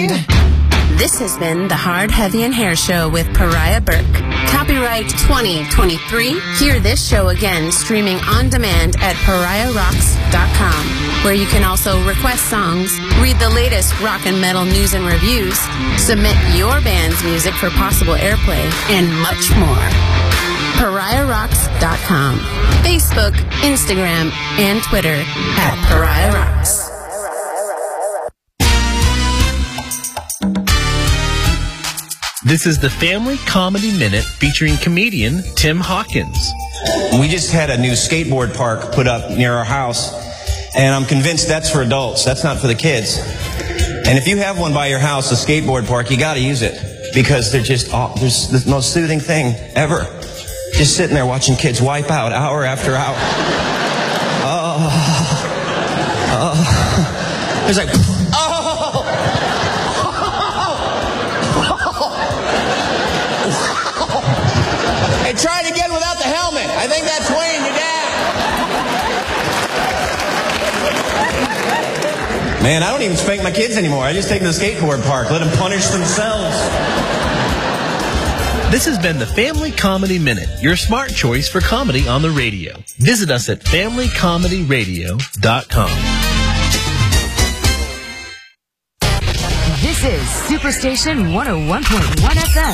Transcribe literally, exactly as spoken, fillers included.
mind. This has been the Hard, Heavy, and Hair Show with Pariah Burke. Copyright twenty twenty-three. Hear this show again streaming on demand at pariah rocks dot com, where you can also request songs, read the latest rock and metal news and reviews, submit your band's music for possible airplay, and much more. pariah rocks dot com. Facebook, Instagram, and Twitter at Pariah Rocks. This is the Family Comedy Minute featuring comedian Tim Hawkins. We just had a new skateboard park put up near our house, and I'm convinced that's for adults. That's not for the kids. And if you have one by your house, a skateboard park, you got to use it, because they're just oh, there's the most soothing thing ever. Just sitting there watching kids wipe out hour after hour. Oh, oh. It's like, oh. Hey, try it again without the helmet. I think that's weighing you down. Man, I don't even spank my kids anymore. I just take them to the skateboard park, let them punish themselves. This has been the Family Comedy Minute, your smart choice for comedy on the radio. Visit us at family comedy radio dot com. This is Superstation one oh one point one F M.